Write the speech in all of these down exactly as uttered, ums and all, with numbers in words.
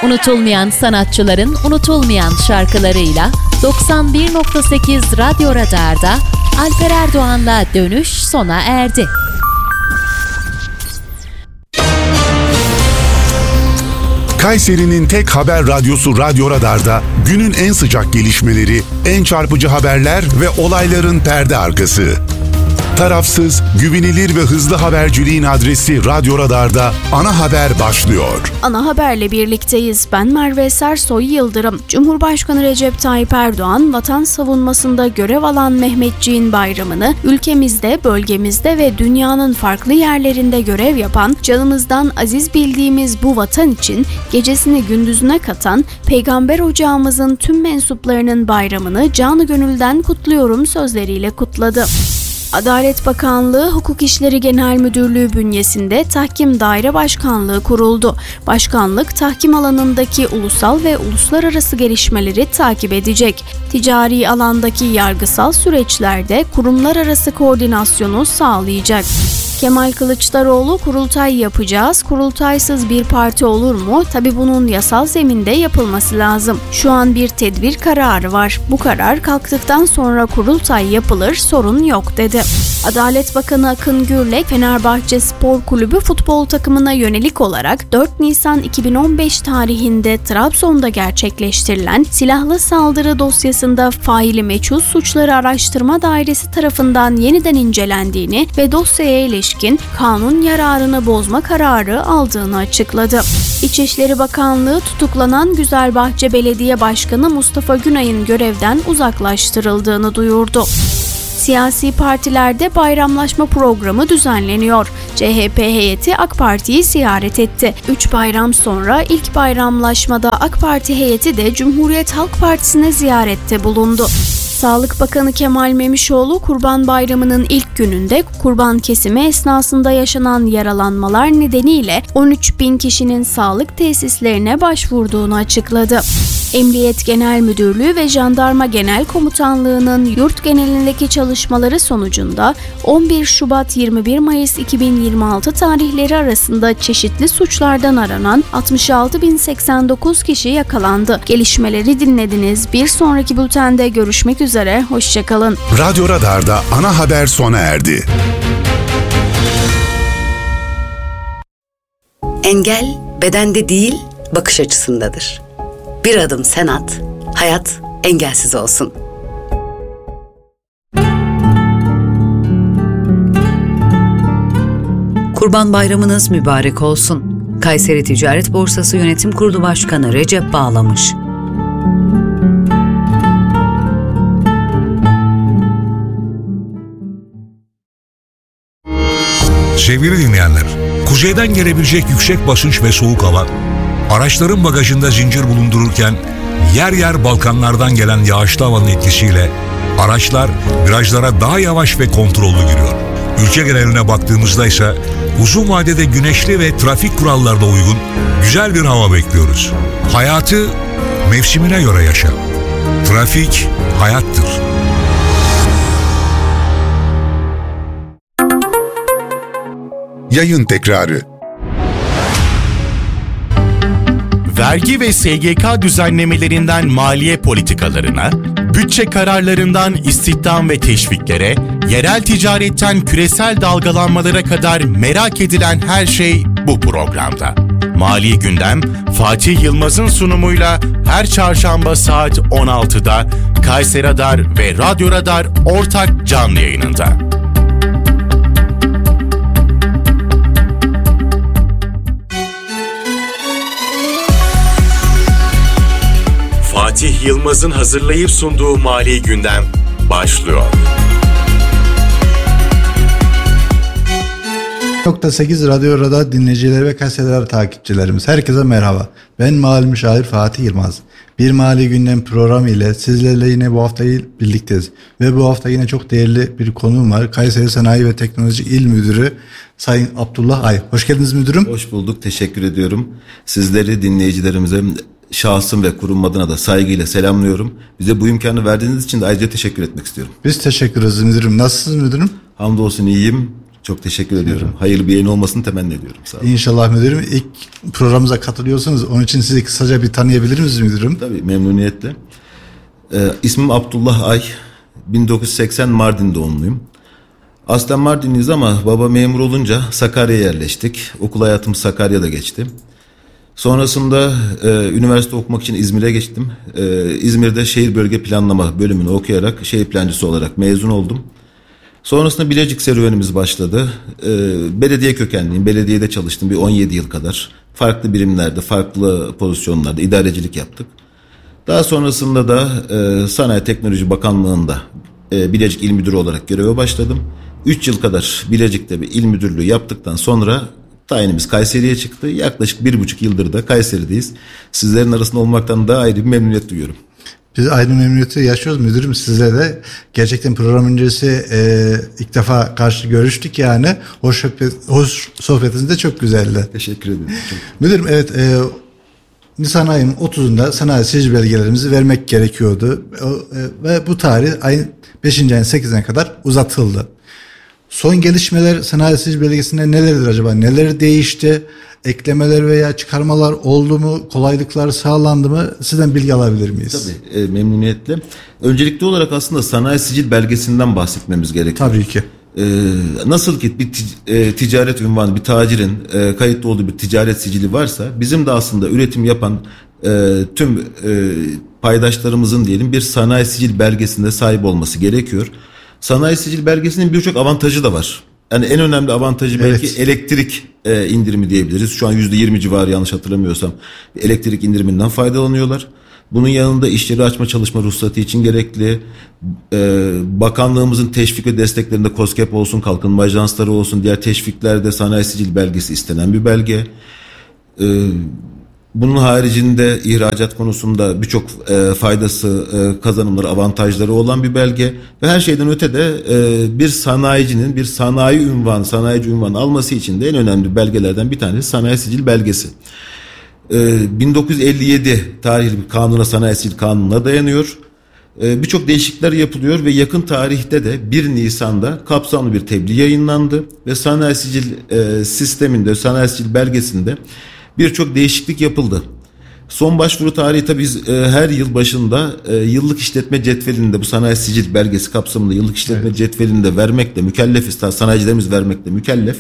Unutulmayan sanatçıların unutulmayan şarkılarıyla doksan bir nokta sekiz Radyo Radar'da Alper Erdoğan'la dönüş sona erdi. Kayseri'nin tek haber radyosu Radyo Radar'da günün en sıcak gelişmeleri, en çarpıcı haberler ve olayların perde arkası. Tarafsız, güvenilir ve hızlı haberciliğin adresi Radyo Radar'da ana haber başlıyor. Ana haberle birlikteyiz. Ben Merve Sersoy Yıldırım. Cumhurbaşkanı Recep Tayyip Erdoğan, vatan savunmasında görev alan Mehmetçiğin bayramını ülkemizde, bölgemizde ve dünyanın farklı yerlerinde görev yapan, canımızdan aziz bildiğimiz bu vatan için gecesini gündüzüne katan Peygamber ocağımızın tüm mensuplarının bayramını canı gönülden kutluyorum sözleriyle kutladı. Adalet Bakanlığı Hukuk İşleri Genel Müdürlüğü bünyesinde Tahkim Daire Başkanlığı kuruldu. Başkanlık, tahkim alanındaki ulusal ve uluslararası gelişmeleri takip edecek. Ticari alandaki yargısal süreçlerde kurumlar arası koordinasyonu sağlayacak. Kemal Kılıçdaroğlu, kurultay yapacağız, kurultaysız bir parti olur mu? Tabii bunun yasal zeminde yapılması lazım. Şu an bir tedbir kararı var. Bu karar kalktıktan sonra kurultay yapılır, sorun yok dedi. Adalet Bakanı Akın Gürlek, Fenerbahçe Spor Kulübü futbol takımına yönelik olarak dört Nisan iki bin on beş tarihinde Trabzon'da gerçekleştirilen silahlı saldırı dosyasında faili meçhul suçları araştırma dairesi tarafından yeniden incelendiğini ve dosyaya ilişkin kanun yararını bozma kararı aldığını açıkladı. İçişleri Bakanlığı tutuklanan Güzelbahçe Belediye Başkanı Mustafa Günay'ın görevden uzaklaştırıldığını duyurdu. Siyasi partilerde bayramlaşma programı düzenleniyor. C H P heyeti AK Parti'yi ziyaret etti. Üç bayram sonra ilk bayramlaşmada AK Parti heyeti de Cumhuriyet Halk Partisi'ne ziyarette bulundu. Sağlık Bakanı Kemal Memişoğlu, Kurban Bayramı'nın ilk gününde kurban kesimi esnasında yaşanan yaralanmalar nedeniyle on üç bin kişinin sağlık tesislerine başvurduğunu açıkladı. Emniyet Genel Müdürlüğü ve Jandarma Genel Komutanlığı'nın yurt genelindeki çalışmaları sonucunda on bir Şubat yirmi bir Mayıs iki bin yirmi altı tarihleri arasında çeşitli suçlardan aranan altmış altı bin seksen dokuz kişi yakalandı. Gelişmeleri dinlediniz. Bir sonraki bültende görüşmek üzere. Hoşçakalın. Radyo Radar'da ana haber sona erdi. Engel bedende değil, bakış açısındadır. Bir adım sen at, hayat engelsiz olsun. Kurban Bayramınız mübarek olsun. Kayseri Ticaret Borsası Yönetim Kurulu Başkanı Recep Bağlamış. Sevgili dinleyenler, kuzeyden gelebilecek yüksek basınç ve soğuk hava, araçların bagajında zincir bulundururken yer yer Balkanlardan gelen yağışlı havanın etkisiyle araçlar virajlara daha yavaş ve kontrollü giriyor. Ülke geneline baktığımızda ise uzun vadede güneşli ve trafik kurallarına uygun güzel bir hava bekliyoruz. Hayatı mevsimine göre yaşa. Trafik hayattır. Yayın tekrarı. Vergi ve S G K düzenlemelerinden maliye politikalarına, bütçe kararlarından istihdam ve teşviklere, yerel ticaretten küresel dalgalanmalara kadar merak edilen her şey bu programda. Mali Gündem, Fatih Yılmaz'ın sunumuyla her çarşamba saat on altıda Kayseri Radar ve Radyo Radar ortak canlı yayınında. Fatih Yılmaz'ın hazırlayıp sunduğu Mali Gündem başlıyor. nokta sekiz Radyo Radar dinleyicileri ve Kayseri takipçilerimiz, herkese merhaba. Ben mali müşavir Fatih Yılmaz. Bir Mali Gündem programı ile sizlerle yine bu hafta birlikteyiz. Ve bu hafta yine çok değerli bir konuğum var. Kayseri Sanayi ve Teknoloji İl Müdürü Sayın Abdullah Ay. Hoş geldiniz müdürüm. Hoş bulduk, teşekkür ediyorum. Sizleri, dinleyicilerimize şahsım ve kurum adına da saygıyla selamlıyorum. Bize bu imkanı verdiğiniz için de ayrıca teşekkür etmek istiyorum. Biz teşekkür ederiz müdürüm. Nasılsınız müdürüm? Hamdolsun iyiyim. Çok teşekkür ediyorum. Hayırlı bir yayın olmasını temenni ediyorum. Sağ olun. İnşallah müdürüm. İlk programımıza katılıyorsunuz. Onun için sizi kısaca bir tanıyabilir misiniz müdürüm? Tabii, memnuniyetle. Ee, ismim Abdullah Ay. bin dokuz yüz seksen Mardin doğumluyum. Aslen Mardinliyiz ama baba memur olunca Sakarya'ya yerleştik. Okul hayatım Sakarya'da geçti. Sonrasında e, üniversite okumak için İzmir'e geçtim. E, İzmir'de şehir bölge planlama bölümünü okuyarak şehir plancısı olarak mezun oldum. Sonrasında Bilecik serüvenimiz başladı. E, belediye kökenliyim. Belediyede çalıştım bir on yedi yıl kadar. Farklı birimlerde, farklı pozisyonlarda idarecilik yaptık. Daha sonrasında da e, Sanayi Teknoloji Bakanlığı'nda e, Bilecik İl Müdürü olarak göreve başladım. üç yıl kadar Bilecik'te bir il müdürlüğü yaptıktan sonra tayinimiz Kayseri'ye çıktı. Yaklaşık bir buçuk yıldır da Kayseri'deyiz. Sizlerin arasında olmaktan daha ayrı bir memnuniyet duyuyorum. Biz aynı memnuniyeti yaşıyoruz müdürüm, size de. Gerçekten program öncesi e, ilk defa karşı görüştük yani. Hoş, sohbet, hoş sohbetiniz de çok güzeldi. Teşekkür ederim. Müdürüm, evet, e, Nisan ayının otuzunda sanayi sicil belgelerimizi vermek gerekiyordu. O, e, ve bu tarih ayın beşinci ayın sekizine kadar uzatıldı. Son gelişmeler sanayi sicil belgesinde nelerdir acaba? Neler değişti? Eklemeler veya çıkarmalar oldu mu? Kolaylıklar sağlandı mı? Sizden bilgi alabilir miyiz? Tabii, e, memnuniyetle. Öncelikli olarak aslında sanayi sicil belgesinden bahsetmemiz gerekiyor. Tabii ki. E, nasıl ki bir tic- e, ticaret unvanı, bir tacirin e, kayıtlı olduğu bir ticaret sicili varsa, bizim de aslında üretim yapan e, tüm e, paydaşlarımızın diyelim bir sanayi sicil belgesinde sahip olması gerekiyor. Sanayi sicil belgesinin birçok avantajı da var. Yani en önemli avantajı belki evet. elektrik e, indirimi diyebiliriz. Şu an yüzde yirmi civarı, yanlış hatırlamıyorsam, elektrik indiriminden faydalanıyorlar. Bunun yanında iş yeri açma çalışma ruhsatı için gerekli. E, bakanlığımızın teşvik ve desteklerinde KOSGEB olsun, kalkınma ajansları olsun, diğer teşviklerde sanayi sicil belgesi istenen bir belge. E, Bunun haricinde ihracat konusunda birçok e, faydası, e, kazanımları, avantajları olan bir belge ve her şeyden öte de e, bir sanayicinin bir sanayi unvanı, sanayici unvanı alması için de en önemli belgelerden bir tanesi sanayi sicil belgesi. E, bin dokuz yüz elli yedi tarihli bir kanuna, sanayi sicil kanununa dayanıyor. E, birçok değişiklikler yapılıyor ve yakın tarihte de bir Nisan'da kapsamlı bir tebliğ yayınlandı ve sanayi sicil e, sisteminde, sanayi sicil belgesinde birçok değişiklik yapıldı. Son başvuru tarihi tabii biz e, her yıl başında e, yıllık işletme cetvelinde, bu sanayi sicil belgesi kapsamında yıllık işletme evet. cetvelinde vermekle mükellefiz. Sanayicilerimiz vermekle mükellef.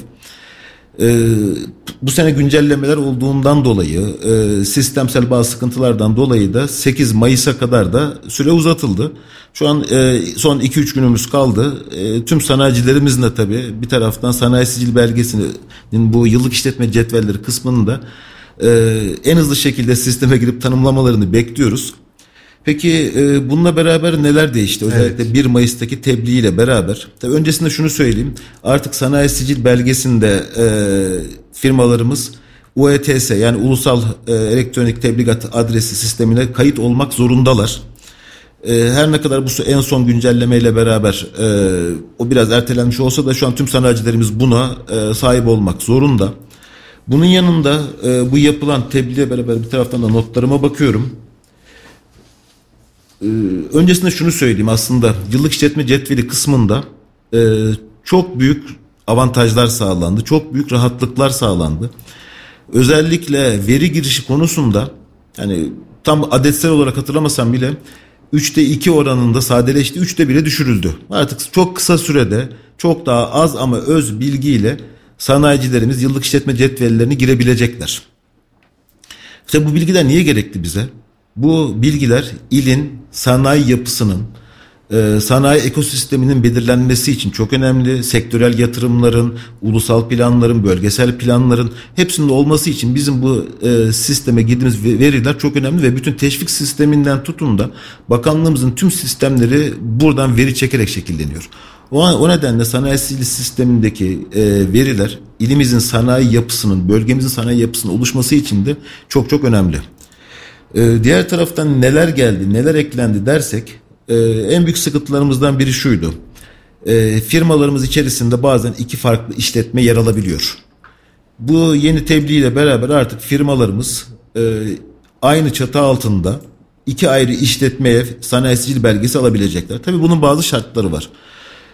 E, bu sene güncellemeler olduğundan dolayı, e, sistemsel bazı sıkıntılardan dolayı da sekiz Mayıs'a kadar da süre uzatıldı. Şu an e, son iki üç günümüz kaldı. E, tüm sanayicilerimizin de tabii bir taraftan sanayi sicil belgesinin bu yıllık işletme cetvelleri kısmını da e, en hızlı şekilde sisteme girip tanımlamalarını bekliyoruz. Peki e, bununla beraber neler değişti? Özellikle evet. bir Mayıs'taki tebliğ ile beraber. Tabii öncesinde şunu söyleyeyim. Artık sanayi sicil belgesinde e, firmalarımız U E T S, yani Ulusal e, Elektronik Tebligat Adresi sistemine kayıt olmak zorundalar. E, her ne kadar bu en son güncellemeyle beraber e, o biraz ertelenmiş olsa da şu an tüm sanayicilerimiz buna e, sahip olmak zorunda. Bunun yanında e, bu yapılan tebliğle beraber bir taraftan da notlarıma bakıyorum. Ee, öncesinde şunu söyleyeyim, aslında yıllık işletme cetveli kısmında e, çok büyük avantajlar sağlandı, çok büyük rahatlıklar sağlandı. Özellikle veri girişi konusunda, yani tam adetsel olarak hatırlamasam bile üçte iki oranında sadeleşti, üçte bire düşürüldü. Artık çok kısa sürede çok daha az ama öz bilgiyle sanayicilerimiz yıllık işletme cetvellerini girebilecekler. İşte bu bilgiler niye gerekli bize? Bu bilgiler ilin sanayi yapısının, e, sanayi ekosisteminin belirlenmesi için çok önemli. Sektörel yatırımların, ulusal planların, bölgesel planların hepsinin olması için bizim bu e, sisteme girdiğimiz veriler çok önemli ve bütün teşvik sisteminden tutun da bakanlığımızın tüm sistemleri buradan veri çekerek şekilleniyor. O, o nedenle sanayi sicil sistemindeki e, veriler ilimizin sanayi yapısının, bölgemizin sanayi yapısının oluşması için de çok çok önemli. Ee, diğer taraftan neler geldi, neler eklendi dersek e, en büyük sıkıntılarımızdan biri şuydu. E, firmalarımız içerisinde bazen iki farklı işletme yer alabiliyor. Bu yeni tebliğ ile beraber artık firmalarımız e, aynı çatı altında iki ayrı işletmeye sanayi sicil belgesi alabilecekler. Tabii bunun bazı şartları var.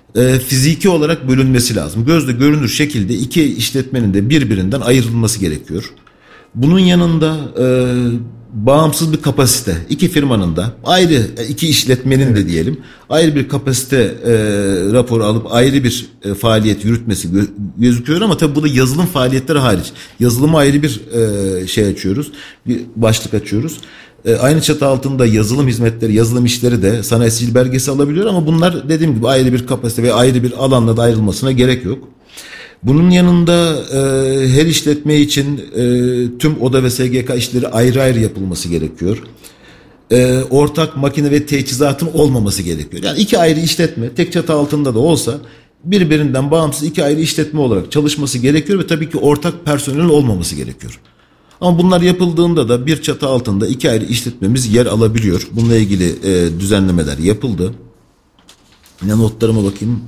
e, fiziki olarak bölünmesi lazım. Gözle görünür şekilde iki işletmenin de birbirinden ayrılması gerekiyor. Bunun yanında e, bağımsız bir kapasite, iki firmanın da ayrı, iki işletmenin evet. de diyelim ayrı bir kapasite e, raporu alıp ayrı bir e, faaliyet yürütmesi gö- gözüküyor ama tabii bu da yazılım faaliyetleri hariç. Yazılıma ayrı bir e, şey açıyoruz, bir başlık açıyoruz. E, aynı çatı altında yazılım hizmetleri, yazılım işleri de sanayi sicil belgesi alabiliyor ama bunlar dediğim gibi ayrı bir kapasite ve ayrı bir alanla da ayrılmasına gerek yok. Bunun yanında e, her işletme için e, tüm oda ve S G K işleri ayrı ayrı yapılması gerekiyor. E, ortak makine ve teçhizatın olmaması gerekiyor. Yani iki ayrı işletme tek çatı altında da olsa birbirinden bağımsız iki ayrı işletme olarak çalışması gerekiyor ve tabii ki ortak personelin olmaması gerekiyor. Ama bunlar yapıldığında da bir çatı altında iki ayrı işletmemiz yer alabiliyor. Bununla ilgili e, düzenlemeler yapıldı. Yine notlarıma bakayım.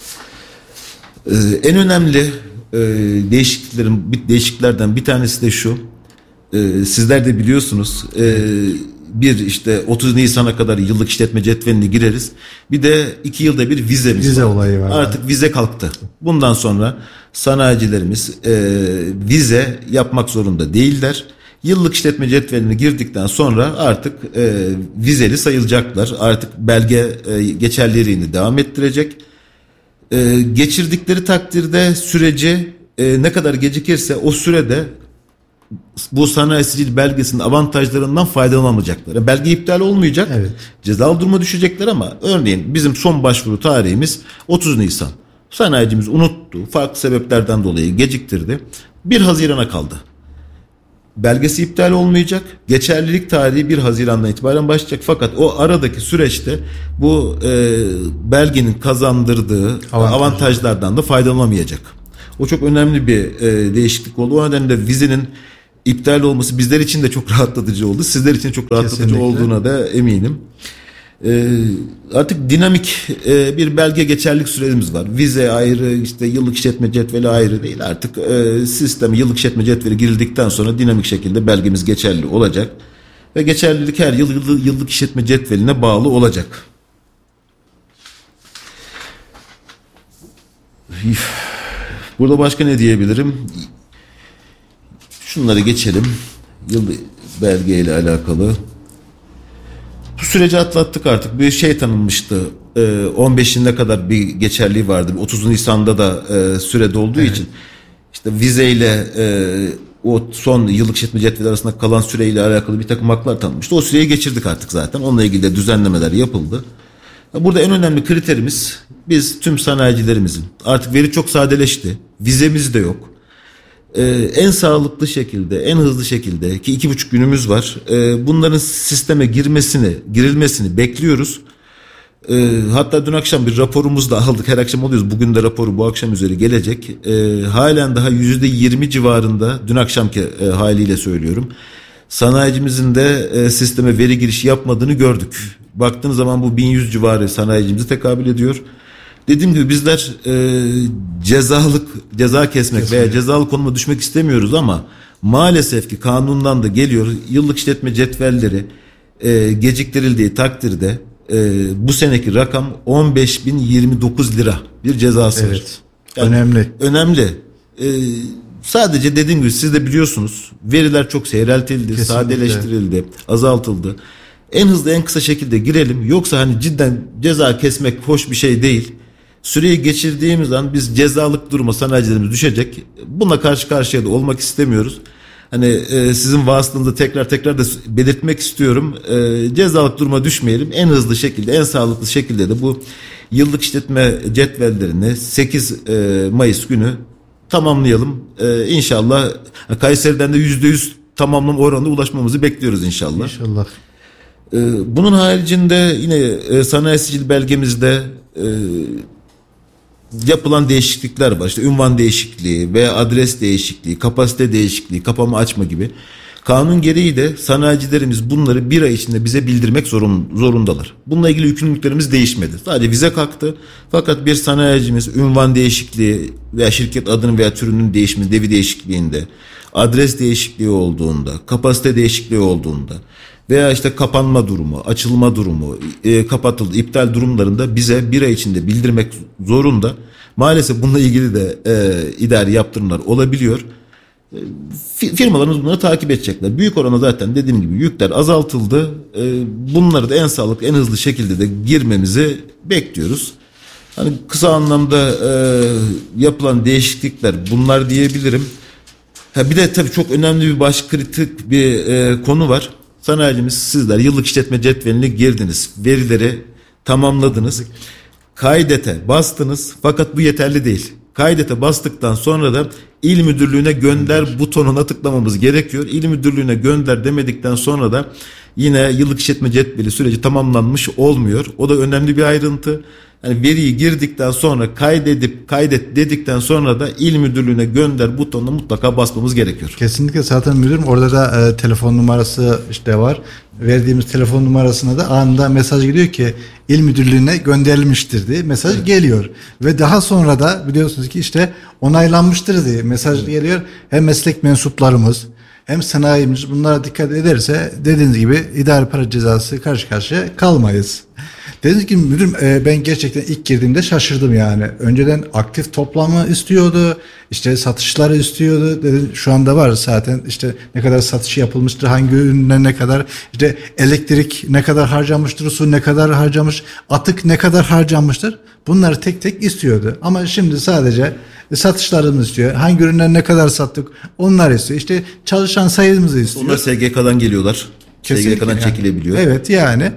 Ee, en önemli e, değişikliklerin değişikliklerden bir tanesi de şu. E, sizler de biliyorsunuz e, bir işte otuz Nisan'a kadar yıllık işletme cetvelini gireriz. Bir de iki yılda bir vizemiz vize var. olayı var. Artık vize kalktı. Bundan sonra sanayicilerimiz e, vize yapmak zorunda değiller. Yıllık işletme cetvelini girdikten sonra artık e, vizeli sayılacaklar. Artık belge e, geçerliliğini devam ettirecek. Ee, geçirdikleri takdirde süreci e, ne kadar gecikirse o sürede bu sanayi sicil belgesinin avantajlarından faydalanamayacaklar. Yani belge iptal olmayacak, evet. cezalı duruma düşecekler ama örneğin bizim son başvuru tarihimiz otuz Nisan. Sanayicimiz unuttu, farklı sebeplerden dolayı geciktirdi. bir Haziran'a kaldı. Belgesi iptal olmayacak. Geçerlilik tarihi bir Haziran'dan itibaren başlayacak. Fakat o aradaki süreçte bu e, belgenin kazandırdığı Avantaj. avantajlardan da faydalanamayacak. O çok önemli bir e, değişiklik oldu. O nedenle vizenin iptal olması bizler için de çok rahatlatıcı oldu. Sizler için çok rahatlatıcı Kesinlikle. olduğuna da eminim. E, artık dinamik e, bir belge geçerlilik süremiz var. Vize ayrı, işte yıllık işletme cetveli ayrı değil. Artık e, sistem yıllık işletme cetveli girildikten sonra dinamik şekilde belgemiz geçerli olacak. Ve geçerlilik her yıl yıllık, yıllık işletme cetveline bağlı olacak. Burada başka ne diyebilirim? Şunları geçelim. Yıl belgeyle alakalı. Bu süreci atlattık artık. Bir şey tanınmıştı. on beşinde kadar bir geçerliği vardı. otuz Nisan'da da sürede olduğu evet. için işte vizeyle o son yıllık işletme cetveli arasında kalan süreyle alakalı bir takım haklar tanınmıştı. O süreyi geçirdik artık zaten. Onunla ilgili de düzenlemeler yapıldı. Burada en önemli kriterimiz biz tüm sanayicilerimizin artık veri çok sadeleşti. Vizemiz de yok. Ee, en sağlıklı şekilde, en hızlı şekilde ki iki buçuk günümüz var. Ee, bunların sisteme girmesini, girilmesini bekliyoruz. Ee, hatta dün akşam bir raporumuzu da aldık. Her akşam alıyoruz. Bugün de raporu bu akşam üzeri gelecek. Ee, halen daha yüzde yirmi civarında, dün akşamki e, haliyle söylüyorum, sanayicimizin de e, sisteme veri girişi yapmadığını gördük. Baktığınız zaman bu bin yüz civarı sanayicimize tekabül ediyor. Dediğim gibi bizler e, cezalık ceza kesmek Kesinlikle. veya cezalı konuma düşmek istemiyoruz ama maalesef ki kanundan da geliyor. Yıllık işletme cetvelleri e, geciktirildiği takdirde e, bu seneki rakam on beş bin yirmi dokuz lira bir cezası evet. var. Yani önemli. Önemli. E, sadece dediğim gibi siz de biliyorsunuz veriler çok seyreltildi, Kesinlikle. sadeleştirildi, azaltıldı. En hızlı en kısa şekilde girelim. Yoksa hani cidden ceza kesmek hoş bir şey değil. Süreyi geçirdiğimiz an biz cezalık duruma sanayicilerimiz düşecek. Buna karşı karşıya da olmak istemiyoruz. Hani e, sizin vasıtanızda tekrar tekrar da belirtmek istiyorum. E, cezalık duruma düşmeyelim. En hızlı şekilde, en sağlıklı şekilde de bu yıllık işletme cetvellerini sekiz Mayıs günü tamamlayalım. E, inşallah Kayseri'den de yüzde yüz tamamlama oranına ulaşmamızı bekliyoruz inşallah. İnşallah. Bunun haricinde yine sanayi sicil belgemizde yapılan değişiklikler var. İşte ünvan değişikliği veya adres değişikliği, kapasite değişikliği, kapama açma gibi. Kanun gereği de sanayicilerimiz bunları bir ay içinde bize bildirmek zorun, zorundalar. Bununla ilgili yükümlülüklerimiz değişmedi. Sadece vize kalktı. Fakat bir sanayicimiz ünvan değişikliği veya şirket adının veya türünün değişimi, devi değişikliğinde, adres değişikliği olduğunda, kapasite değişikliği olduğunda veya işte kapanma durumu, açılma durumu, e, kapatıldı, iptal durumlarında bize bir ay içinde bildirmek zorunda. Maalesef bununla ilgili de e, idari yaptırımlar olabiliyor. E, firmalarımız bunları takip edecekler. Büyük oranda zaten dediğim gibi yükler azaltıldı. E, bunları da en sağlıklı, en hızlı şekilde de girmemizi bekliyoruz. Hani kısa anlamda e, yapılan değişiklikler bunlar diyebilirim. Ha, bir de tabii çok önemli bir baş kritik bir e, konu var. Sanayicimiz sizler yıllık işletme cetveline girdiniz. Verileri tamamladınız. Kaydete bastınız fakat bu yeterli değil. Kaydete bastıktan sonra da il müdürlüğüne gönder butonuna tıklamamız gerekiyor. İl müdürlüğüne gönder demedikten sonra da yine yıllık işletme cetveli süreci tamamlanmış olmuyor. O da önemli bir ayrıntı. Yani veriyi girdikten sonra kaydedip kaydet dedikten sonra da il müdürlüğüne gönder butonuna mutlaka basmamız gerekiyor. Kesinlikle zaten müdürüm orada da e, telefon numarası işte var. Verdiğimiz telefon numarasına da anında mesaj geliyor ki il müdürlüğüne gönderilmiştir diye mesaj evet. geliyor. Ve daha sonra da biliyorsunuz ki işte onaylanmıştır diye mesaj evet. geliyor. Hem meslek mensuplarımız hem sanayimiz bunlara dikkat ederse dediğiniz gibi idari para cezası karşı karşıya kalmayız. Dediğiniz gibi müdürüm ben gerçekten ilk girdiğimde şaşırdım yani. Önceden aktif toplamı istiyordu, işte satışları istiyordu. Dedi, şu anda var zaten işte ne kadar satış yapılmıştır, hangi ürünler ne kadar, işte elektrik ne kadar harcamıştır, su ne kadar harcamış, atık ne kadar harcamıştır. Bunları tek tek istiyordu. Ama şimdi sadece satışlarımız istiyor. Hangi ürünler ne kadar sattık onlar istiyor. İşte çalışan sayımızı istiyor. Onlar S G K'dan geliyorlar. Kesinlikle S G K'dan yani. Çekilebiliyor. Evet yani.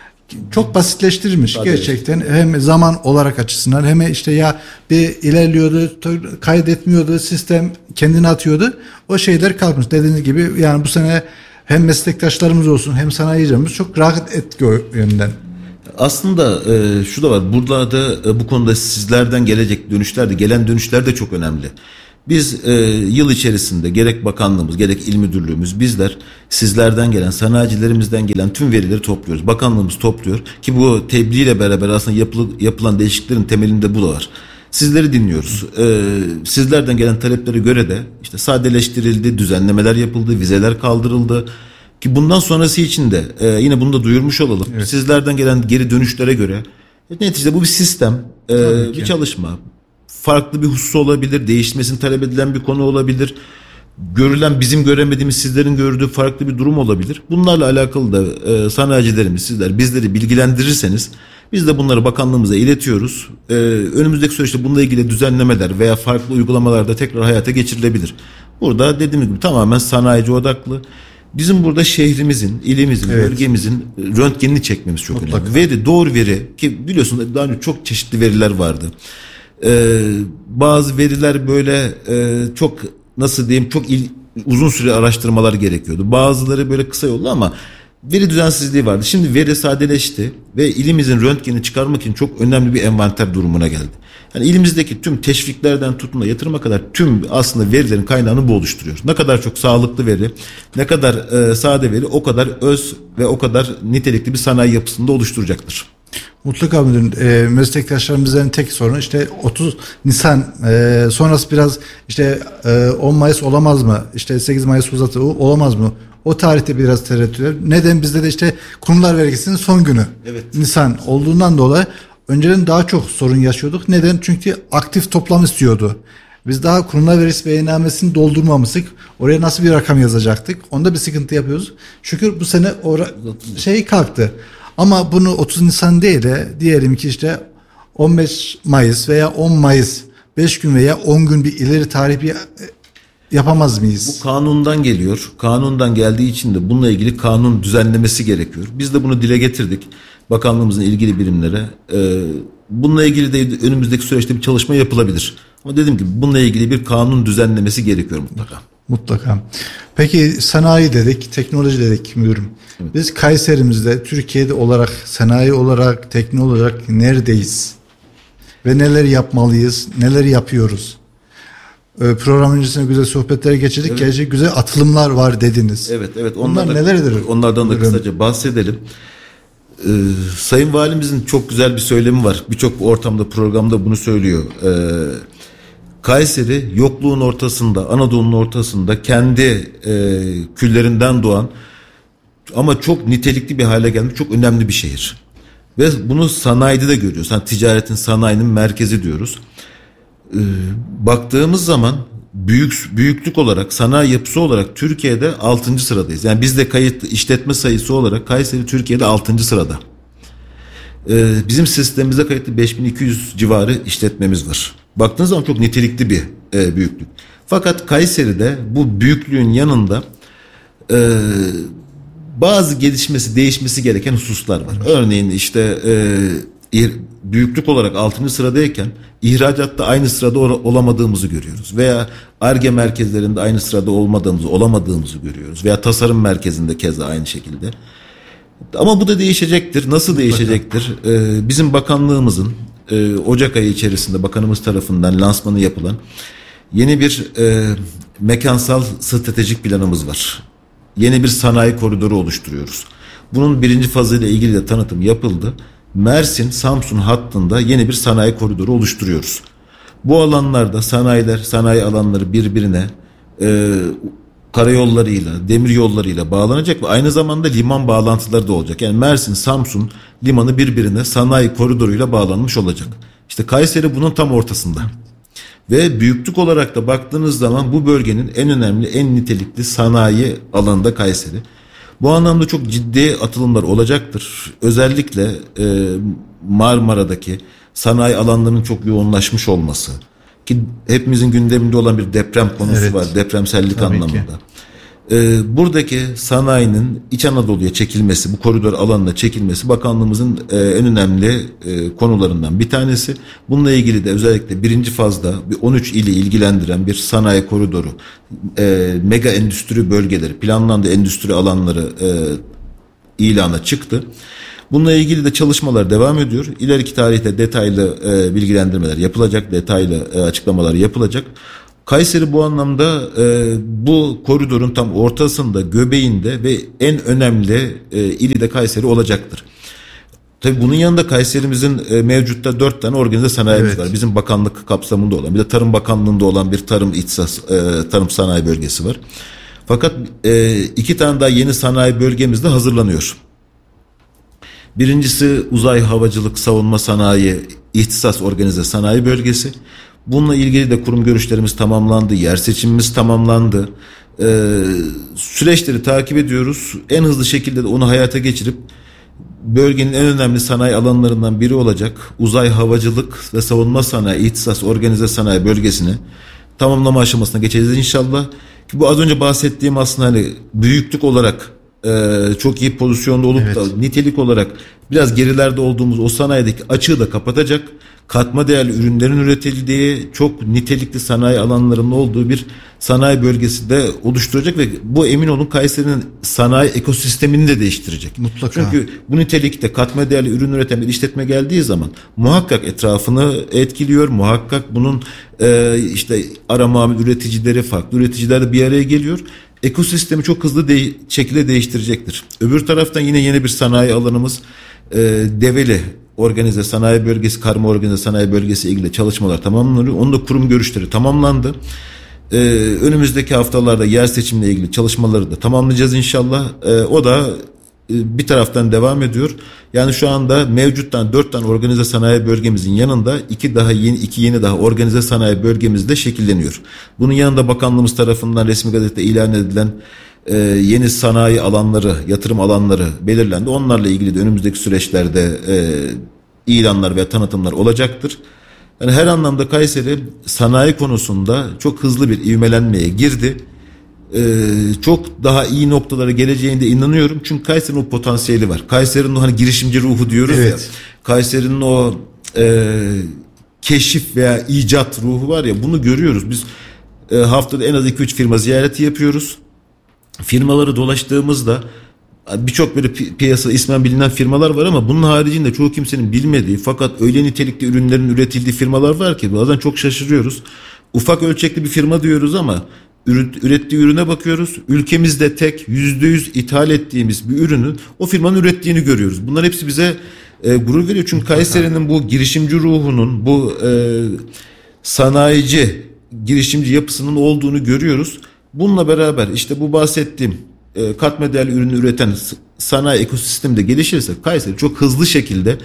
Çok basitleştirilmiş Tabii gerçekten işte. Hem zaman olarak açısından hem işte ya bir ilerliyordu kaydetmiyordu sistem kendini atıyordu o şeyler kalkmış dediğiniz gibi yani bu sene hem meslektaşlarımız olsun hem sanayicilerimiz çok rahat etki o yönden. Aslında e, şu da var burada da e, bu konuda sizlerden gelecek dönüşler de gelen dönüşler de çok önemli. Biz e, yıl içerisinde gerek bakanlığımız gerek il müdürlüğümüz bizler sizlerden gelen sanayicilerimizden gelen tüm verileri topluyoruz. Bakanlığımız topluyor ki bu tebliğ ile beraber aslında yapılı, yapılan değişikliklerin temelinde bu da var. Sizleri dinliyoruz. E, sizlerden gelen taleplere göre de işte sadeleştirildi, düzenlemeler yapıldı, vizeler kaldırıldı. Ki bundan sonrası için de e, yine bunu da duyurmuş olalım. Evet. Sizlerden gelen geri dönüşlere göre neticede bu bir sistem, e, bir çalışma. Farklı bir husus olabilir, değişmesini talep edilen bir konu olabilir. Görülen bizim göremediğimiz sizlerin gördüğü farklı bir durum olabilir. Bunlarla alakalı da e, sanayicilerimiz sizler bizleri bilgilendirirseniz biz de bunları bakanlığımıza iletiyoruz. E, önümüzdeki süreçte bununla ilgili düzenlemeler veya farklı uygulamalar da tekrar hayata geçirilebilir. Burada dediğimiz gibi tamamen sanayici odaklı. Bizim burada şehrimizin, ilimizin, evet. bölgemizin röntgenini çekmemiz çok Mutlaka. önemli. Veri, doğru veri ki biliyorsunuz daha önce çok çeşitli veriler vardı. Ee, bazı veriler böyle e, çok nasıl diyeyim çok il, uzun süre araştırmalar gerekiyordu. Bazıları böyle kısa yollu ama veri düzensizliği vardı. Şimdi veri sadeleşti ve ilimizin röntgenini çıkarmak için çok önemli bir envanter durumuna geldi. Yani ilimizdeki tüm teşviklerden tutun da yatırıma kadar tüm aslında verilerin kaynağını bu oluşturuyor. Ne kadar çok sağlıklı veri, ne kadar e, sade veri o kadar öz ve o kadar nitelikli bir sanayi yapısını da oluşturacaktır. Mutlaka müdürüm. E, meslektaşlarımızın tek sorunu işte otuz Nisan e, sonrası biraz işte e, on Mayıs olamaz mı? İşte sekiz Mayıs uzatı olamaz mı? O tarihte biraz tereddütler. Neden bizde de işte kurumlar vergisinin son günü evet. Nisan olduğundan dolayı önceden daha çok sorun yaşıyorduk. Neden? Çünkü aktif toplam istiyordu. Biz daha kurumlar vergisi beyannamesini doldurmamıştık. Oraya nasıl bir rakam yazacaktık? Onda bir sıkıntı yapıyoruz. Şükür bu sene o şey kalktı. Ama bunu otuz Nisan değil de diyelim ki işte on beş Mayıs veya on Mayıs beş gün veya on gün bir ileri tarih bir yapamaz mıyız? Bu kanundan geliyor. Kanundan geldiği için de bununla ilgili kanun düzenlemesi gerekiyor. Biz de bunu dile getirdik. Bakanlığımızın ilgili birimlere. Ee, bununla ilgili de önümüzdeki süreçte bir çalışma yapılabilir. Ama dediğim gibi bununla ilgili bir kanun düzenlemesi gerekiyor mutlaka. Mutlaka. Peki sanayi dedik, teknoloji dedik müdürüm. Evet. Biz Kayserimizde, Türkiye'de olarak, sanayi olarak, teknoloji olarak neredeyiz? Ve neler yapmalıyız, neler yapıyoruz? Ee, program öncesinde güzel sohbetler geçirdik. Evet. Gerçi güzel atılımlar var dediniz. Evet, evet. Onlar da, nelerdir? Onlardan da kısaca bahsedelim. Ee, Sayın Valimizin çok güzel bir söylemi var. Birçok ortamda, programda bunu söylüyor. Ee, Kayseri yokluğun ortasında, Anadolu'nun ortasında kendi e, küllerinden doğan ama çok nitelikli bir hale gelmiş çok önemli bir şehir. Ve bunu sanayide de görüyoruz. Yani ticaretin, sanayinin merkezi diyoruz. Ee, baktığımız zaman büyük büyüklük olarak, sanayi yapısı olarak Türkiye'de altıncı sıradayız. Yani bizde kayıtlı işletme sayısı olarak Kayseri Türkiye'de altıncı sırada. Ee, bizim sistemimize kayıtlı beş bin iki yüz civarı işletmemiz var. Baktığınız zaman çok nitelikli bir e, büyüklük. Fakat Kayseri'de bu büyüklüğün yanında e, bazı gelişmesi, değişmesi gereken hususlar var. Örneğin işte e, büyüklük olarak altıncı sıradayken ihracatta aynı sırada olamadığımızı görüyoruz. Veya Ar-Ge merkezlerinde aynı sırada olmadığımızı, olamadığımızı görüyoruz. Veya tasarım merkezinde keza aynı şekilde. Ama bu da değişecektir. Nasıl değişecektir? Ee, bizim bakanlığımızın e, Ocak ayı içerisinde bakanımız tarafından lansmanı yapılan yeni bir e, mekansal stratejik planımız var. Yeni bir sanayi koridoru oluşturuyoruz. Bunun birinci fazıyla ilgili de tanıtım yapıldı. Mersin-Samsun hattında yeni bir sanayi koridoru oluşturuyoruz. Bu alanlarda sanayiler, sanayi alanları birbirine e, karayollarıyla, demir yollarıyla bağlanacak ve aynı zamanda liman bağlantıları da olacak. Yani Mersin-Samsun limanı birbirine sanayi koridoruyla bağlanmış olacak. İşte Kayseri bunun tam ortasında. Ve büyüklük olarak da baktığınız zaman bu bölgenin en önemli, en nitelikli sanayi alanında Kayseri. Bu anlamda çok ciddi atılımlar olacaktır. Özellikle e, Marmara'daki sanayi alanlarının çok yoğunlaşmış olması ki hepimizin gündeminde olan bir deprem konusu evet. var, depremsellik Tabii anlamında. Ki. Ee, buradaki sanayinin İç Anadolu'ya çekilmesi, bu koridor alanına çekilmesi bakanlığımızın e, en önemli e, konularından bir tanesi. Bununla ilgili de özellikle birinci fazda bir on üç ili ilgilendiren bir sanayi koridoru, e, mega endüstri bölgeleri, planlandı endüstri alanları e, ilana çıktı. Bununla ilgili de çalışmalar devam ediyor. İleriki tarihte detaylı e, bilgilendirmeler yapılacak, detaylı e, açıklamalar yapılacak. Kayseri bu anlamda e, bu koridorun tam ortasında, göbeğinde ve en önemli e, ili de Kayseri olacaktır. Tabii bunun yanında Kayserimizin e, mevcutta dört tane organize sanayimiz evet. var. Bizim bakanlık kapsamında olan, bir de Tarım Bakanlığı'nda olan bir tarım ihtisas, e, tarım sanayi bölgesi var. Fakat e, iki tane daha yeni sanayi bölgemiz de hazırlanıyor. Birincisi uzay havacılık savunma sanayi ihtisas organize sanayi bölgesi. Bununla ilgili de kurum görüşlerimiz tamamlandı, yer seçimimiz tamamlandı. Ee, süreçleri takip ediyoruz. En hızlı şekilde de onu hayata geçirip bölgenin en önemli sanayi alanlarından biri olacak uzay havacılık ve savunma sanayi ihtisas organize sanayi bölgesini tamamlama aşamasına geçeceğiz inşallah. Bu az önce bahsettiğim aslında hani büyüklük olarak e, çok iyi pozisyonda olup evet. da nitelik olarak biraz gerilerde olduğumuz o sanayideki açığı da kapatacak. Katma değerli ürünlerin üretildiği çok nitelikli sanayi alanlarının olduğu bir sanayi bölgesi de oluşturacak ve bu emin olun Kayseri'nin sanayi ekosistemini de değiştirecek. Mutlaka. Çünkü bu nitelikte katma değerli ürün üreten bir işletme geldiği zaman muhakkak etrafını etkiliyor. Muhakkak bunun e, işte ara mamul üreticileri, farklı üreticiler de bir araya geliyor. Ekosistemi çok hızlı de- şekilde değiştirecektir. Öbür taraftan yine yeni bir sanayi alanımız e, Develi Organize Sanayi Bölgesi, Karma Organize Sanayi Bölgesi ilgili çalışmalar tamamlanıyor. Onun da kurum görüşleri tamamlandı. Ee, önümüzdeki haftalarda yer seçimle ilgili çalışmaları da tamamlayacağız inşallah. Ee, o da e, bir taraftan devam ediyor. Yani şu anda mevcuttan dört tane organize sanayi bölgemizin yanında iki daha yeni iki yeni daha organize sanayi bölgemiz de şekilleniyor. Bunun yanında bakanlığımız tarafından resmi gazetede ilan edilen Ee, yeni sanayi alanları, yatırım alanları belirlendi. Onlarla ilgili de önümüzdeki süreçlerde e, ilanlar ve tanıtımlar olacaktır. Yani her anlamda Kayseri sanayi konusunda çok hızlı bir ivmelenmeye girdi. Ee, çok daha iyi noktalara geleceğine inanıyorum. Çünkü Kayseri'nin o potansiyeli var. Kayseri'nin o hani girişimci ruhu diyoruz evet. ya. Kayseri'nin o e, keşif veya icat ruhu var ya, bunu görüyoruz. Biz e, haftada en az iki üç firma ziyareti yapıyoruz. Firmaları dolaştığımızda birçok böyle pi- piyasada ismen bilinen firmalar var ama bunun haricinde çoğu kimsenin bilmediği fakat öyle nitelikli ürünlerin üretildiği firmalar var ki bazen çok şaşırıyoruz. Ufak ölçekli bir firma diyoruz ama ürettiği ürüne bakıyoruz. Ülkemizde tek yüzde yüz ithal ettiğimiz bir ürünün o firmanın ürettiğini görüyoruz. Bunlar hepsi bize e, gurur veriyor. Çünkü Kayseri'nin bu girişimci ruhunun, bu e, sanayici girişimci yapısının olduğunu görüyoruz. Bununla beraber işte bu bahsettiğim e, katma değerli ürünü üreten sanayi ekosistemi de gelişirse Kayseri çok hızlı şekilde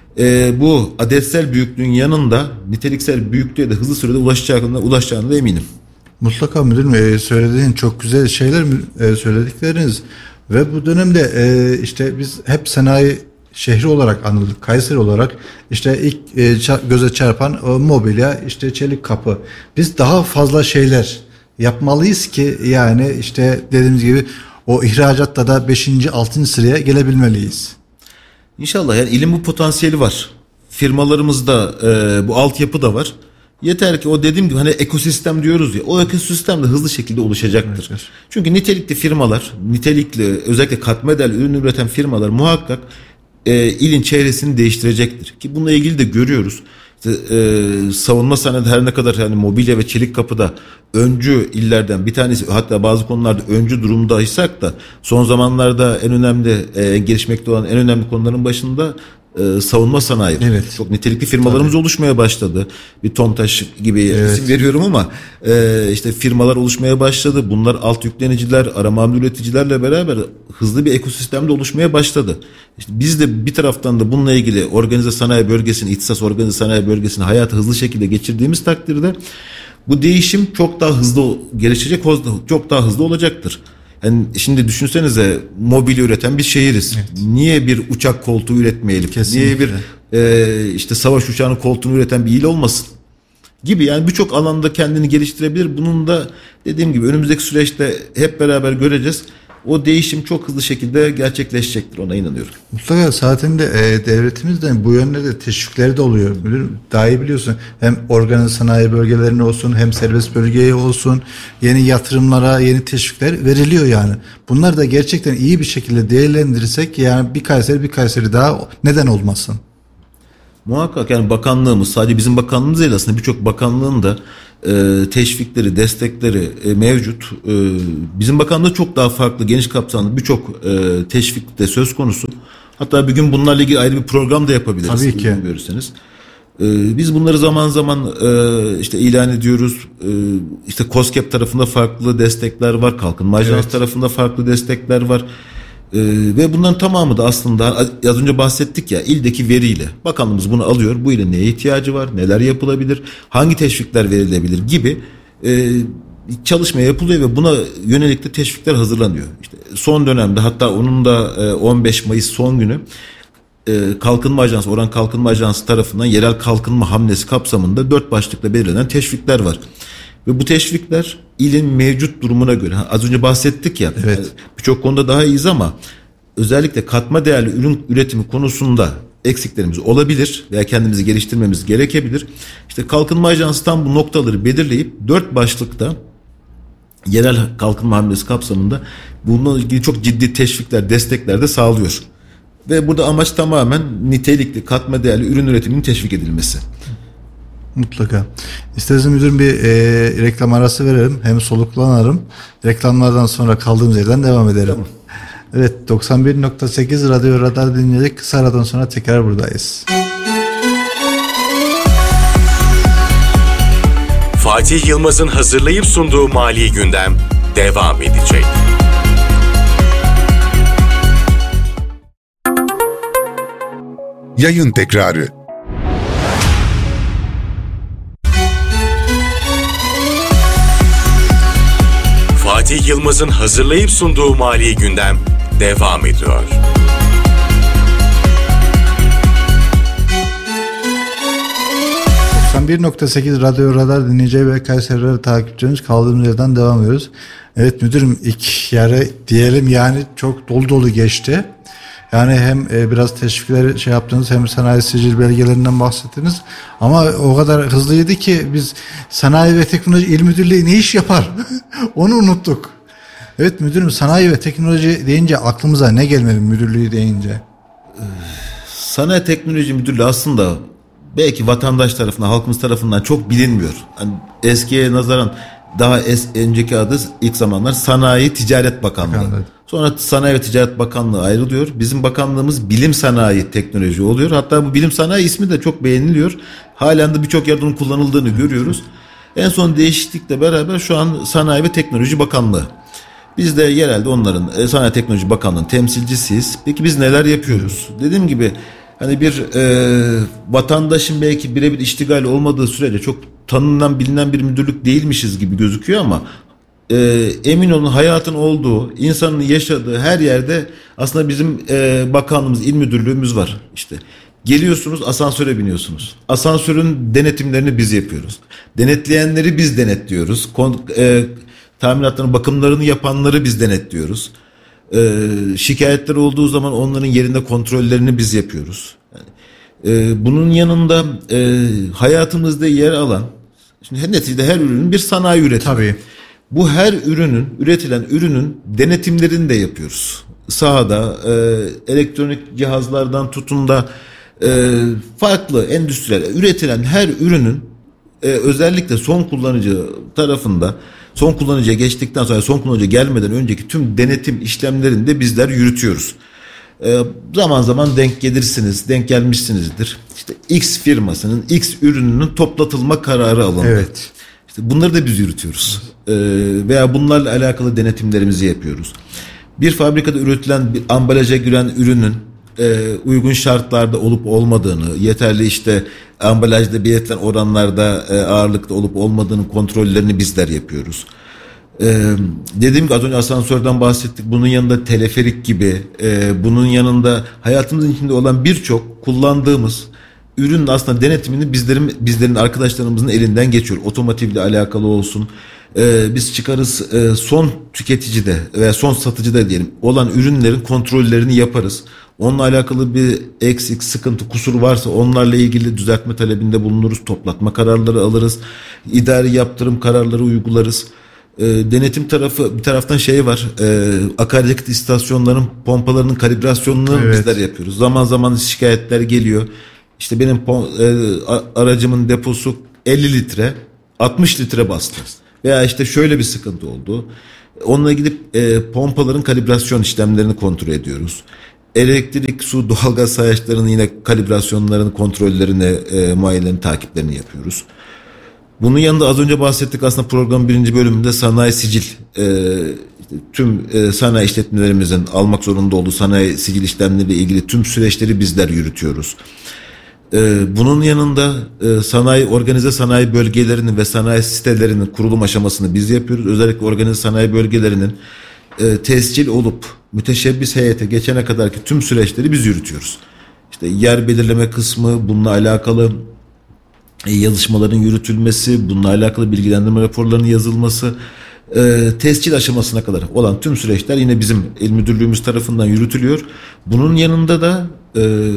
e, bu adetsel büyüklüğün yanında niteliksel büyüklüğe de hızlı sürede ulaşacağına, ulaşacağına da eminim. Mutlaka müdürüm, e, söylediğin çok güzel şeyler e, söyledikleriniz ve bu dönemde e, işte biz hep sanayi şehri olarak anıldık, Kayseri olarak işte ilk e, ça- göze çarpan o mobilya, işte çelik kapı. Biz daha fazla şeyler yapmalıyız ki yani işte dediğimiz gibi o ihracatta da beşinci altıncı sıraya gelebilmeliyiz. İnşallah, yani ilin bu potansiyeli var. Firmalarımızda e, bu altyapı da var. Yeter ki o dediğim gibi hani ekosistem diyoruz ya, o ekosistem de hızlı şekilde oluşacaktır. Evet. Çünkü nitelikli firmalar, nitelikli özellikle katma değerli ürün üreten firmalar muhakkak e, ilin çevresini değiştirecektir. Ki bununla ilgili de görüyoruz. İşte, e, savunma sanayide her ne kadar yani mobilya ve çelik kapıda öncü illerden bir tanesi, hatta bazı konularda öncü durumdaysak da son zamanlarda en önemli e, gelişmekte olan en önemli konuların başında e, savunma sanayi. Evet. Çok nitelikli firmalarımız Tabii. oluşmaya başladı. Bir Tomtaş gibi evet. isim veriyorum ama e, işte firmalar oluşmaya başladı. Bunlar alt yükleniciler, ara mamul üreticilerle beraber hızlı bir ekosistemde oluşmaya başladı. İşte biz de bir taraftan da bununla ilgili organize sanayi bölgesini, ihtisas organize sanayi bölgesini hayata hızlı şekilde geçirdiğimiz takdirde bu değişim çok daha hızlı gelişecek, çok daha hızlı olacaktır. Yani şimdi düşünsenize, mobilya üreten bir şehiriz. Evet. Niye bir uçak koltuğu üretmeyelim? Kesinlikle. Niye bir e, işte savaş uçağının koltuğunu üreten bir il olmasın? Gibi yani birçok alanda kendini geliştirebilir. Bunun da dediğim gibi önümüzdeki süreçte hep beraber göreceğiz. O değişim çok hızlı şekilde gerçekleşecektir, ona inanıyorum. Mutlaka zaten de e, devletimiz de bu yönde de teşvikleri de oluyor. Daha iyi biliyorsun, hem organize sanayi bölgelerine olsun, hem serbest bölgeye olsun, yeni yatırımlara yeni teşvikler veriliyor yani. Bunlar da gerçekten iyi bir şekilde değerlendirirsek yani bir Kayseri bir Kayseri daha neden olmasın? Muhakkak yani bakanlığımız, sadece bizim bakanlığımız değil aslında, birçok bakanlığın da e, teşvikleri, destekleri e, mevcut. E, bizim bakanlığı çok daha farklı, geniş kapsamlı birçok e, teşvik de söz konusu. Hatta bir gün bunlarla ilgili ayrı bir program da yapabiliriz. Tabii ki. Görürseniz. E, biz bunları zaman zaman e, işte ilan ediyoruz. E, işte KOSGEB tarafında farklı destekler var, Kalkınma Ajansı evet. tarafında farklı destekler var. Ee, ve bunların tamamı da aslında az önce bahsettik ya, ildeki veriyle bakanlığımız bunu alıyor. Bu ile neye ihtiyacı var, neler yapılabilir, hangi teşvikler verilebilir gibi e, çalışma yapılıyor ve buna yönelik de teşvikler hazırlanıyor. İşte son dönemde, hatta onun da e, on beş Mayıs son günü e, Kalkınma Ajansı, Orhan Kalkınma Ajansı tarafından yerel kalkınma hamlesi kapsamında dört başlıkla belirlenen teşvikler var. Ve bu teşvikler ilin mevcut durumuna göre, az önce bahsettik ya, evet. birçok konuda daha iyiyiz ama özellikle katma değerli ürün üretimi konusunda eksiklerimiz olabilir veya kendimizi geliştirmemiz gerekebilir. İşte Kalkınma Ajansı tam bu noktaları belirleyip dört başlıkta yerel kalkınma hamlesi kapsamında bununla ilgili çok ciddi teşvikler, destekler de sağlıyor. Ve burada amaç tamamen nitelikli katma değerli ürün üretiminin teşvik edilmesi. Mutlaka. İsterseniz müdürüm bir e, reklam arası verelim. Hem soluklanırım. Reklamlardan sonra kaldığımız yerden devam edelim. Tamam. Evet, doksan bir nokta sekiz Radyo Radar dinleyecek. Kısa aradan sonra tekrar buradayız. Fatih Yılmaz'ın hazırlayıp sunduğu Mali Gündem devam edecek. Yayın tekrarı. Fatih Yılmaz'ın hazırlayıp sunduğu Mali Gündem devam ediyor. doksan bir nokta sekiz Radyo Radar dinleyici ve Kayseri Radar takipçilerimiz, kaldığımız yerden devam ediyoruz. Evet müdürüm, ilk yarı diyelim yani çok dolu dolu geçti. Yani hem e, biraz teşvikleri şey yaptınız, hem sanayi sicil belgelerinden bahsettiniz. Ama o kadar hızlıydı ki biz Sanayi ve Teknoloji İl Müdürlüğü ne iş yapar? Onu unuttuk. Evet müdürüm, sanayi ve teknoloji deyince aklımıza ne gelmeli müdürlüğü deyince? Sanayi Teknoloji Müdürlüğü aslında belki vatandaş tarafından, halkımız tarafından çok bilinmiyor. Yani eskiye nazaran daha es, önceki adı ilk zamanlar Sanayi Ticaret Bakanlığı. Bakanlığı. Sonra Sanayi ve Ticaret Bakanlığı ayrılıyor. Bizim bakanlığımız Bilim Sanayi Teknoloji oluyor. Hatta bu Bilim Sanayi ismi de çok beğeniliyor. Halen de birçok yerde onun kullanıldığını görüyoruz. En son değişiklikle beraber şu an Sanayi ve Teknoloji Bakanlığı. Biz de yerelde onların e, Sanayi Teknoloji Bakanlığı'nın temsilcisiyiz. Peki biz neler yapıyoruz? Dediğim gibi hani bir e, vatandaşın belki birebir iştigal olmadığı sürece çok tanınan bilinen bir müdürlük değilmişiz gibi gözüküyor ama e, emin olun hayatın olduğu, insanın yaşadığı her yerde aslında bizim e, bakanlığımız, il müdürlüğümüz var. İşte geliyorsunuz, asansöre biniyorsunuz. Asansörün denetimlerini biz yapıyoruz. Denetleyenleri biz denetliyoruz. Kon, e, Tamiratların bakımlarını yapanları biz denetliyoruz. Ee, şikayetler olduğu zaman onların yerinde kontrollerini biz yapıyoruz. Yani, e, bunun yanında e, hayatımızda yer alan, şimdi neticede her ürünün bir sanayi üretimi. Tabii. Bu her ürünün, üretilen ürünün denetimlerini de yapıyoruz. Sahada e, elektronik cihazlardan tutun da e, farklı endüstriyel üretilen her ürünün e, özellikle son kullanıcı tarafında son kullanıcıya geçtikten sonra son kullanıcı gelmeden önceki tüm denetim işlemlerini de bizler yürütüyoruz. Ee, zaman zaman denk gelirsiniz, denk gelmişsinizdir. İşte X firmasının X ürününün toplatılma kararı alındı. Evet. İşte bunları da biz yürütüyoruz. Ee, veya bunlarla alakalı denetimlerimizi yapıyoruz. Bir fabrikada üretilen bir ambalaja giren ürünün e, uygun şartlarda olup olmadığını, yeterli işte ambalajda belirtilen oranlarda e, ağırlıkta olup olmadığının kontrollerini bizler yapıyoruz. Ee, dediğim gibi az önce asansörden bahsettik. Bunun yanında teleferik gibi, e, bunun yanında hayatımızın içinde olan birçok kullandığımız ürünün aslında denetimini bizlerin bizlerin arkadaşlarımızın elinden geçiyor. Otomotivle alakalı olsun. Ee, biz çıkarız e, son tüketicide veya son satıcıda diyelim olan ürünlerin kontrollerini yaparız. Onunla alakalı bir eksik, sıkıntı, kusur varsa onlarla ilgili düzeltme talebinde bulunuruz. Toplatma kararları alırız. İdari yaptırım kararları uygularız. E, denetim tarafı bir taraftan şey var. E, akaryakıt istasyonların pompalarının kalibrasyonunu evet. bizler yapıyoruz. Zaman zaman şikayetler geliyor. İşte benim pom- e, aracımın deposu elli litre, altmış litre bastı. Veya işte şöyle bir sıkıntı oldu. Onunla gidip e, pompaların kalibrasyon işlemlerini kontrol ediyoruz. Elektrik, su, doğalgaz sayaçlarının yine kalibrasyonlarını, kontrollerini, e, muayenelerini, takiplerini yapıyoruz. Bunun yanında az önce bahsettik aslında programın birinci bölümünde sanayi sicil. E, işte tüm e, sanayi işletmelerimizin almak zorunda olduğu sanayi sicil işlemleriyle ilgili tüm süreçleri bizler yürütüyoruz. E, bunun yanında e, sanayi, organize sanayi bölgelerinin ve sanayi sitelerinin kurulum aşamasını biz yapıyoruz. Özellikle organize sanayi bölgelerinin e, tescil olup müteşebbis heyete geçene kadarki tüm süreçleri biz yürütüyoruz. İşte yer belirleme kısmı, bununla alakalı e, yazışmaların yürütülmesi, bununla alakalı bilgilendirme raporlarının yazılması, e, tescil aşamasına kadar olan tüm süreçler yine bizim il müdürlüğümüz tarafından yürütülüyor. Bunun yanında da e,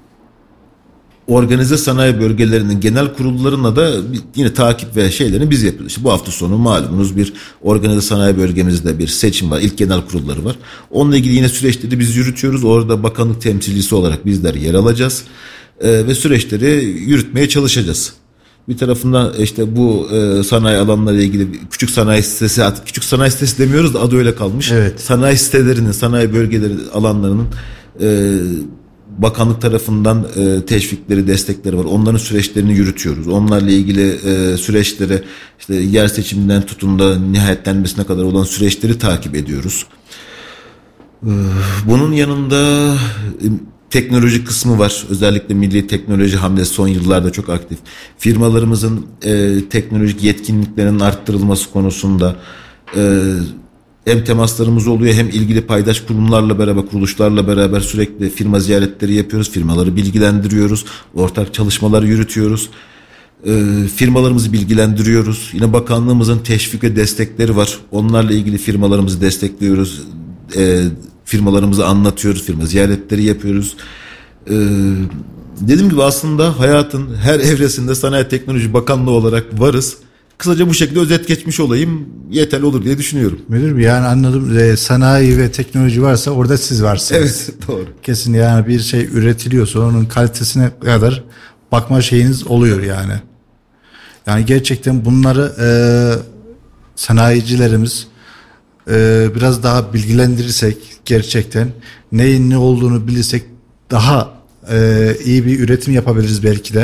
organize sanayi bölgelerinin genel kurullarına da yine takip ve şeylerini biz yapıyoruz. İşte bu hafta sonu malumunuz bir organize sanayi bölgemizde bir seçim var. İlk genel kurulları var. Onunla ilgili yine süreçleri biz yürütüyoruz. Orada bakanlık temsilcisi olarak bizler yer alacağız. Ee, ve süreçleri yürütmeye çalışacağız. Bir tarafından işte bu e, sanayi alanlarıyla ilgili küçük sanayi sitesi, küçük sanayi sitesi demiyoruz da adı öyle kalmış. Evet. Sanayi sitelerinin, sanayi bölgeleri alanlarının e, bakanlık tarafından e, teşvikleri, destekleri var. Onların süreçlerini yürütüyoruz. Onlarla ilgili e, süreçleri işte yer seçiminden tutun da nihayetlenmesine kadar olan süreçleri takip ediyoruz. E, bunun yanında e, teknoloji kısmı var. Özellikle milli teknoloji hamlesi son yıllarda çok aktif. Firmalarımızın e, teknolojik yetkinliklerinin arttırılması konusunda e, hem temaslarımız oluyor hem ilgili paydaş kurumlarla beraber, kuruluşlarla beraber sürekli firma ziyaretleri yapıyoruz. Firmaları bilgilendiriyoruz. Ortak çalışmalar yürütüyoruz. E, firmalarımızı bilgilendiriyoruz. Yine bakanlığımızın teşvik ve destekleri var. Onlarla ilgili firmalarımızı destekliyoruz. E, firmalarımızı anlatıyoruz. Firma ziyaretleri yapıyoruz. E, dediğim gibi aslında hayatın her evresinde Sanayi Teknoloji Bakanlığı olarak varız. Kısaca bu şekilde özet geçmiş olayım, yeterli olur diye düşünüyorum. Müdür Bey, yani anladım, e, sanayi ve teknoloji varsa orada siz varsınız. Evet, doğru. Kesin, yani bir şey üretiliyorsa onun kalitesine kadar bakma şeyiniz oluyor yani. Yani gerçekten bunları e, sanayicilerimiz e, biraz daha bilgilendirirsek, gerçekten neyin ne olduğunu bilirsek daha e, iyi bir üretim yapabiliriz belki de.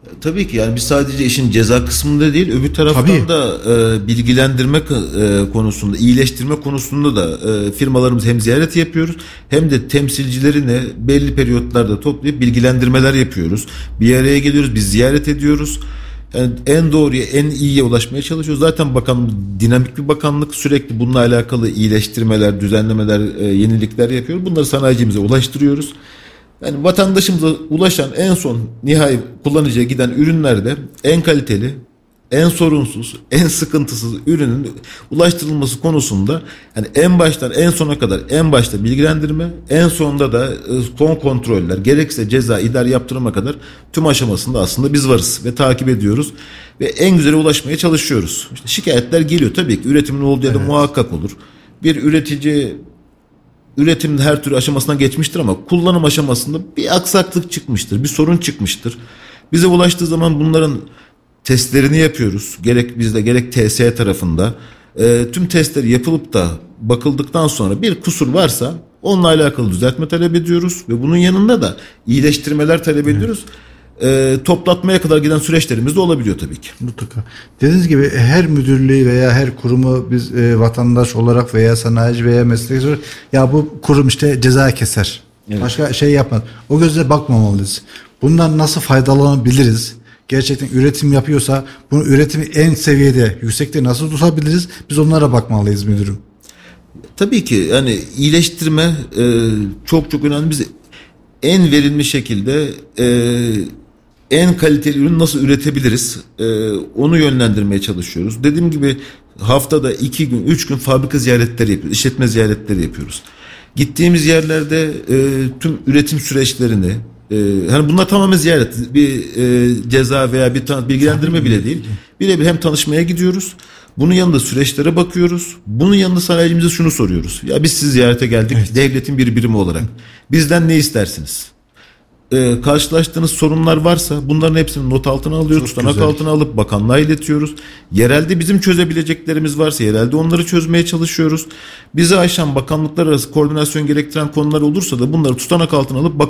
Tabii ki yani biz sadece işin ceza kısmında değil, öbür taraftan Tabii. da e, bilgilendirme e, konusunda, iyileştirme konusunda da e, firmalarımız hem ziyaret yapıyoruz hem de temsilcilerini belli periyotlarda toplayıp bilgilendirmeler yapıyoruz. Bir araya geliyoruz, biz ziyaret ediyoruz. Yani en doğruya, en iyiye ulaşmaya çalışıyoruz. Zaten bakan dinamik bir bakanlık, sürekli bununla alakalı iyileştirmeler, düzenlemeler, e, yenilikler yapıyoruz. Bunları sanayicimize ulaştırıyoruz. Yani vatandaşımıza ulaşan en son nihai kullanıcıya giden ürünlerde en kaliteli, en sorunsuz, en sıkıntısız ürünün ulaştırılması konusunda yani en baştan en sona kadar en başta bilgilendirme, en sonunda da son kontroller, gerekse ceza, idari yaptırıma kadar tüm aşamasında aslında biz varız ve takip ediyoruz ve en güzele ulaşmaya çalışıyoruz. İşte şikayetler geliyor tabii ki, üretimin olduğu yerde evet. muhakkak olur. Bir üretici üretimin her türlü aşamasına geçmiştir ama kullanım aşamasında bir aksaklık çıkmıştır, bir sorun çıkmıştır. Bize ulaştığı zaman bunların testlerini yapıyoruz. Gerek bizde gerek T S E tarafında. E, tüm testleri yapılıp da bakıldıktan sonra bir kusur varsa onunla alakalı düzeltme talep ediyoruz ve bunun yanında da iyileştirmeler talep ediyoruz. E, toplatmaya kadar giden süreçlerimiz de olabiliyor tabii ki. Mutlaka. Dediğiniz gibi her müdürlüğü veya her kurumu biz e, vatandaş olarak veya sanayici veya meslektaş olarak ya bu kurum işte ceza keser. Evet. Başka şey yapmaz. O gözle bakmamalıyız. Bundan nasıl faydalanabiliriz? Gerçekten üretim yapıyorsa bunu üretimi en seviyede, yüksekte nasıl tutabiliriz? Biz onlara bakmalıyız müdürüm. Tabii ki yani iyileştirme e, çok çok önemli. Biz en verimli şekilde e, en kaliteli ürün nasıl üretebiliriz? E, onu yönlendirmeye çalışıyoruz. Dediğim gibi haftada iki gün, üç gün fabrika ziyaretleri yapıyoruz. İşletme ziyaretleri yapıyoruz. Gittiğimiz yerlerde e, tüm üretim süreçlerini, e, hani bunlar tamamen ziyaret, bir e, ceza veya bir tan- bilgilendirme bile değil. Birebir hem tanışmaya gidiyoruz. Bunun yanında süreçlere bakıyoruz. Bunun yanında sanayicimize şunu soruyoruz. Ya biz sizi ziyarete geldik, evet. devletin bir birimi olarak. Bizden ne istersiniz? Ee, karşılaştığınız sorunlar varsa bunların hepsini not altına alıyoruz. Tutanak altına alıp bakanlığa iletiyoruz. Yerelde bizim çözebileceklerimiz varsa yerelde onları çözmeye çalışıyoruz. Bizi aşan bakanlıklar arası koordinasyon gerektiren konular olursa da bunları tutanak altına alıp bakan